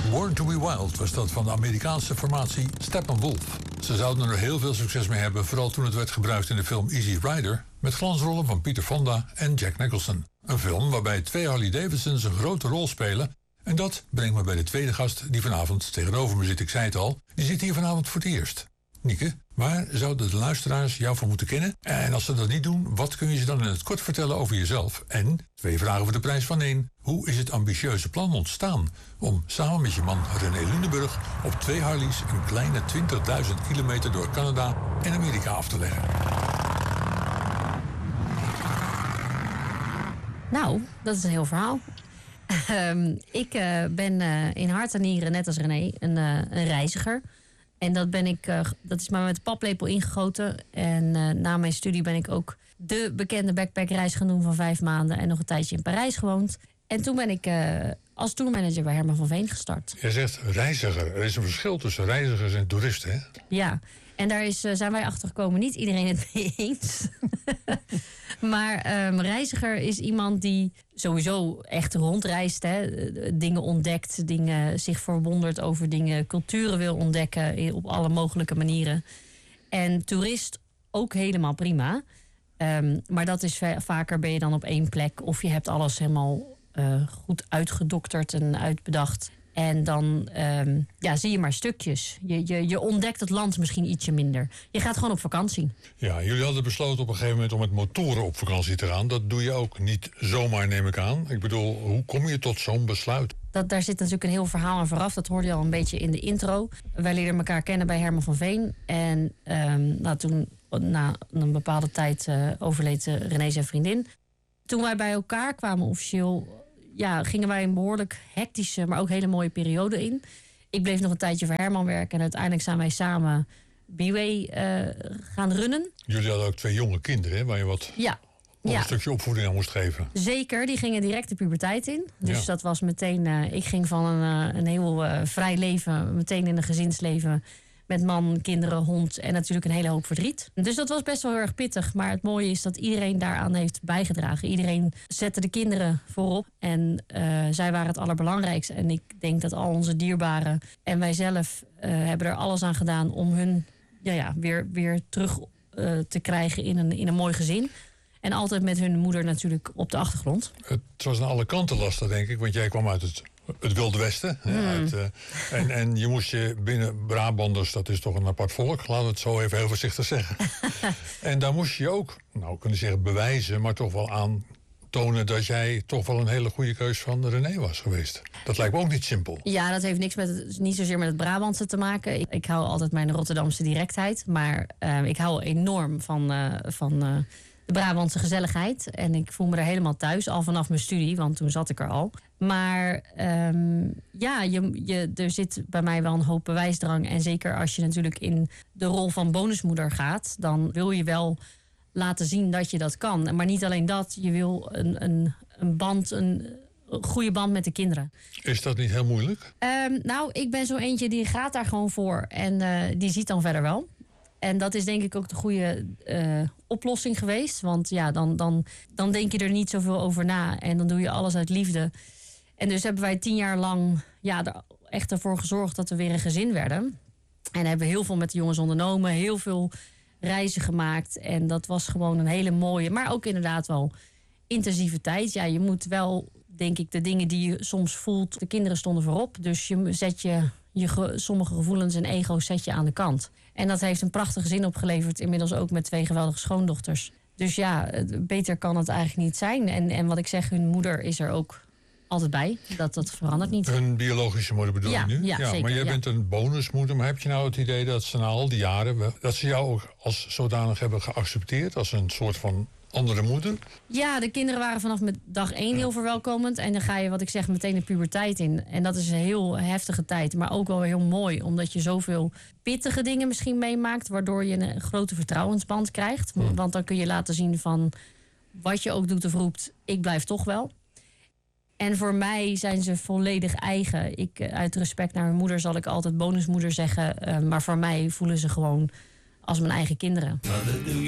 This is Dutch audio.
Born to be Wild was dat van de Amerikaanse formatie Steppenwolf. Ze zouden er heel veel succes mee hebben, vooral toen het werd gebruikt in de film Easy Rider, met glansrollen van Peter Fonda en Jack Nicholson. Een film waarbij 2 Harley-Davidsons een grote rol spelen. En dat brengt me bij de tweede gast die vanavond tegenover me zit. Ik zei het al, die zit hier vanavond voor het eerst. Nieke, waar zouden de luisteraars jou van moeten kennen? En als ze dat niet doen, wat kun je ze dan in het kort vertellen over jezelf? En 2 vragen voor de prijs van 1. Hoe is het ambitieuze plan ontstaan om samen met je man René Lunenburg op 2 Harleys een kleine 20.000 kilometer door Canada en Amerika af te leggen? Nou, dat is een heel verhaal. Ik ben in hart en nieren, net als René, een reiziger. En dat is maar met de paplepel ingegoten. En na mijn studie ben ik ook de bekende backpackreis gaan doen van 5 maanden. En nog een tijdje in Parijs gewoond. En toen ben ik als tourmanager bij Herman van Veen gestart. Je zegt reiziger. Er is een verschil tussen reizigers en toeristen, hè? Ja, en daar zijn wij achter gekomen. Niet iedereen het mee eens. Maar reiziger is iemand die sowieso echt rondreist. Hè? Dingen ontdekt, zich verwondert over dingen, culturen wil ontdekken op alle mogelijke manieren. En toerist ook helemaal prima. Maar dat is vaker ben je dan op 1 plek. Of je hebt alles helemaal goed uitgedokterd en uitbedacht. En dan zie je maar stukjes. Je ontdekt het land misschien ietsje minder. Je gaat gewoon op vakantie. Ja, jullie hadden besloten op een gegeven moment om met motoren op vakantie te gaan. Dat doe je ook niet zomaar, neem ik aan. Ik bedoel, hoe kom je tot zo'n besluit? Daar zit natuurlijk een heel verhaal aan vooraf. Dat hoorde je al een beetje in de intro. Wij leerden elkaar kennen bij Herman van Veen. En toen, na een bepaalde tijd, overleed René zijn vriendin. Toen wij bij elkaar kwamen officieel, gingen wij een behoorlijk hectische, maar ook hele mooie periode in. Ik bleef nog een tijdje voor Herman werken en uiteindelijk zijn wij samen B-Way gaan runnen. Jullie hadden ook 2 jonge kinderen, hè, waar je wat een stukje opvoeding aan moest geven. Zeker, die gingen direct de puberteit in. Dus dat was meteen, ik ging van een heel vrij leven, meteen in een gezinsleven met man, kinderen, hond en natuurlijk een hele hoop verdriet. Dus dat was best wel heel erg pittig. Maar het mooie is dat iedereen daaraan heeft bijgedragen. Iedereen zette de kinderen voorop. En zij waren het allerbelangrijkste. En ik denk dat al onze dierbaren en wij zelf hebben er alles aan gedaan om hun weer terug te krijgen in een mooi gezin. En altijd met hun moeder natuurlijk op de achtergrond. Het was aan alle kanten lastig, denk ik. Want jij kwam uit het Wilde Westen. En je moest je binnen Brabanders, dat is toch een apart volk. Laten we het zo even heel voorzichtig zeggen. En daar moest je ook, kunnen zeggen bewijzen, maar toch wel aantonen dat jij toch wel een hele goede keus van René was geweest. Dat lijkt me ook niet simpel. Ja, dat heeft niet zozeer met het Brabantse te maken. Ik hou altijd mijn Rotterdamse directheid. Maar ik hou enorm van de Brabantse gezelligheid. En ik voel me er helemaal thuis, al vanaf mijn studie, want toen zat ik er al. Maar er zit bij mij wel een hoop bewijsdrang. En zeker als je natuurlijk in de rol van bonusmoeder gaat, dan wil je wel laten zien dat je dat kan. Maar niet alleen dat, je wil een goede band met de kinderen. Is dat niet heel moeilijk? Ik ben zo eentje die gaat daar gewoon voor. En die ziet dan verder wel. En dat is denk ik ook de goede oplossing geweest. Want dan denk je er niet zoveel over na. En dan doe je alles uit liefde. En dus hebben wij 10 jaar lang er echt ervoor gezorgd dat we weer een gezin werden. En hebben heel veel met de jongens ondernomen. Heel veel reizen gemaakt. En dat was gewoon een hele mooie, maar ook inderdaad wel intensieve tijd. Ja, je moet wel, denk ik, de dingen die je soms voelt. De kinderen stonden voorop. Dus je zet sommige gevoelens en ego's zet je aan de kant. En dat heeft een prachtig gezin opgeleverd. Inmiddels ook met 2 geweldige schoondochters. Dus ja, beter kan het eigenlijk niet zijn. En wat ik zeg, hun moeder is er ook altijd bij. Dat verandert niet. Hun biologische moeder bedoel je nu? Ja, zeker, maar jij bent een bonusmoeder. Maar heb je nou het idee dat ze na al die jaren, dat ze jou ook als zodanig hebben geaccepteerd? Als een soort van andere moeder? Ja, de kinderen waren vanaf met dag 1 heel verwelkomend. En dan ga je, wat ik zeg, meteen de puberteit in. En dat is een heel heftige tijd. Maar ook wel heel mooi. Omdat je zoveel pittige dingen misschien meemaakt. Waardoor je een grote vertrouwensband krijgt. Want dan kun je laten zien van wat je ook doet of roept. Ik blijf toch wel. En voor mij zijn ze volledig eigen. Uit respect naar mijn moeder zal ik altijd bonusmoeder zeggen. Maar voor mij voelen ze gewoon als mijn eigen kinderen.